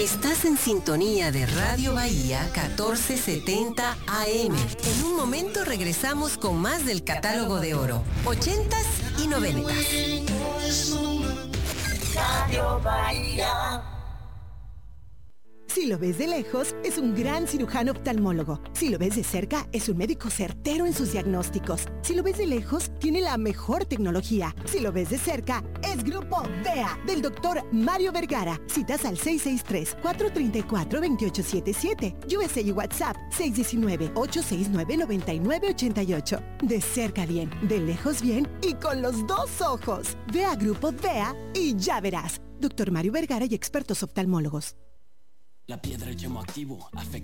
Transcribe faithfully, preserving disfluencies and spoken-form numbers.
Estás en sintonía de Radio Bahía catorce setenta A M. En un momento regresamos con más del catálogo de oro, ochentas y noventas. Radio Bahía. Si lo ves de lejos, es un gran cirujano oftalmólogo. Si lo ves de cerca, es un médico certero en sus diagnósticos. Si lo ves de lejos, tiene la mejor tecnología. Si lo ves de cerca, es Grupo V E A, del doctor Mario Vergara. Citas al seis seis tres, cuatro tres cuatro, dos ocho siete siete. U S A y WhatsApp seis uno nueve, ocho seis nueve, nueve nueve ocho ocho. De cerca bien, de lejos bien y con los dos ojos. Ve a Grupo V E A y ya verás. doctor Mario Vergara y expertos oftalmólogos. La piedra yemo activo afecta